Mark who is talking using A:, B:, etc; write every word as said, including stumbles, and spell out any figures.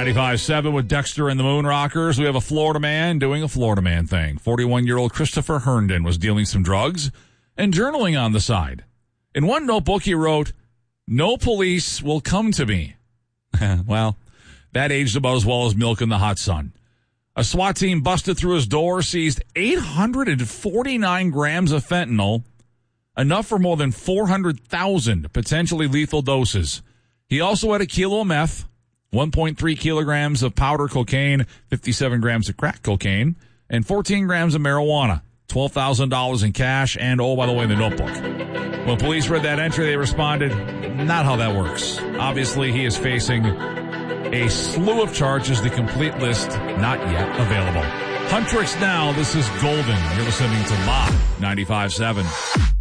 A: ninety-five point seven with Dexter and the Moon Rockers. We have a Florida man doing a Florida man thing. forty-one-year-old Christopher Herndon was dealing some drugs and journaling on the side. In one notebook, he wrote, "No police will come to me." Well, that aged about as well as milk in the hot sun. A SWAT team busted through his door, seized eight hundred forty-nine grams of fentanyl, enough for more than four hundred thousand potentially lethal doses. He also had a kilo of meth, one point three kilograms of powder cocaine, fifty-seven grams of crack cocaine, and fourteen grams of marijuana, twelve thousand dollars in cash, and, oh, by the way, the notebook. When police read that entry, they responded, not how that works. Obviously, he is facing a slew of charges, the complete list not yet available. Huntrix now, this is Golden. You're listening to Live ninety-five point seven.